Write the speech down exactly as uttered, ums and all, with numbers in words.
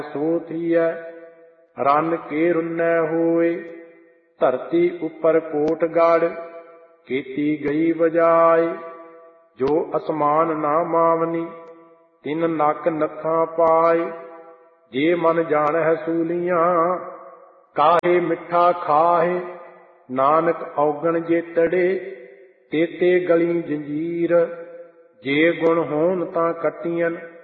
ਸੋ ਥੀਐ ਰੰਨ ਕੇ ਰੁੰਨੈ ਹੋਏ। ਧਰਤੀ ਉੱਪਰ ਕੋਟ ਗੜ ਕੀਤੀ ਗਈ ਵਜਾਏ। ਜੋ ਅਸਮਾਨ ਨਾ ਮਾਵਨੀ ਤਿਨ ਨੱਕ ਨੱਥਾਂ ਪਾਏ। ਜੇ ਮਨ ਜਾਣੈ ਸੂਲੀਆਂ ਕਾਹੇ ਮਿੱਠਾ ਖਾਹੇ। ਨਾਨਕ ਔਗਣ ਜੇਤੜੇ ਤੇਤੇ ਗਲੀ ਜੰਜੀਰ। ਜੇ ਗੁਣ ਹੋਣ ਤਾਂ ਕੱਟੀਆਂ